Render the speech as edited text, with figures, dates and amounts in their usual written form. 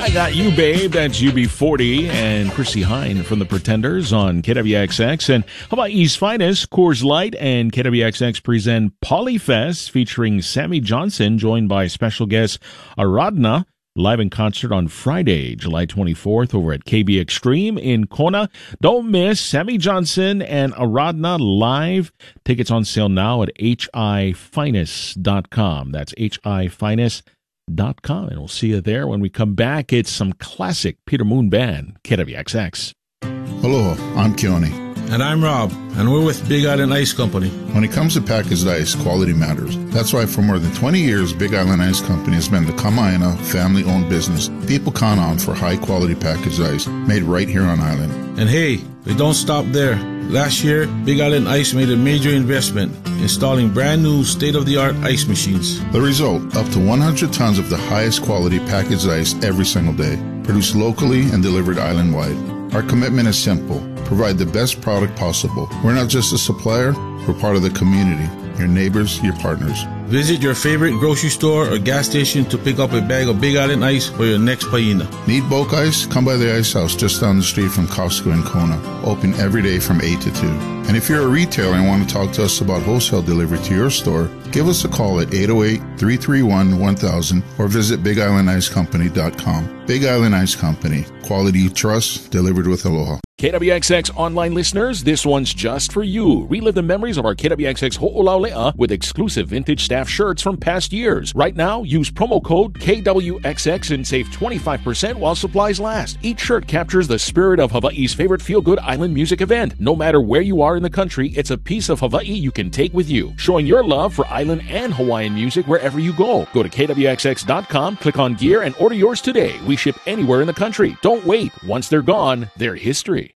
I Got You, Babe. That's UB40 and Chrissy Hine from The Pretenders on KWXX. And Hawaii's Finest, Coors Light, and KWXX present Polyfest featuring Sammy Johnson, joined by special guest Aradhna, live in concert on Friday, July 24th over at KB Extreme in Kona. Don't miss Sammy Johnson and Aradhna live. Tickets on sale now at hifinest.com. That's hifinest.com. And we'll see you there. When we come back, it's some classic Peter Moon Band, KWXX. Aloha, I'm Keone. And I'm Rob, and we're with Big Island Ice Company. When it comes to packaged ice, quality matters. That's why for more than 20 years, Big Island Ice Company has been the Kama'aina family-owned business people count on for high-quality packaged ice made right here on island. And hey, we don't stop there. Last year, Big Island Ice made a major investment, installing brand new state-of-the-art ice machines. The result, up to 100 tons of the highest quality packaged ice every single day, produced locally and delivered island-wide. Our commitment is simple: provide the best product possible. We're not just a supplier, we're part of the community, your neighbors, your partners. Visit your favorite grocery store or gas station to pick up a bag of Big Island Ice for your next paina. Need bulk ice? Come by the Ice House just down the street from Costco in Kona. Open every day from 8 to 2. And if you're a retailer and want to talk to us about wholesale delivery to your store, give us a call at 808-331-1000 or visit BigIslandIceCompany.com. Big Island Ice Company. Quality you trust, delivered with aloha. KWXX online listeners, this one's just for you. Relive the memories of our KWXX Ho'olaulea with exclusive vintage staff shirts from past years. Right now, use promo code KWXX and save 25% while supplies last. Each shirt captures the spirit of Hawaii's favorite feel-good island music event. No matter where you are in the country, it's a piece of Hawaii you can take with you, showing your love for island and Hawaiian music wherever you go. Go to KWXX.com, click on gear, and order yours today. We ship anywhere in the country. Don't wait. Once they're gone, they're history.